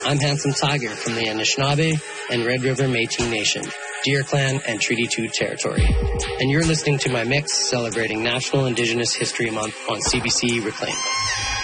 I'm Handsome Tiger from the Anishinaabe and Red River Métis Nation, Deer Clan, and Treaty 2 territory. And you're listening to my mix celebrating National Indigenous History Month on CBC Reclaim.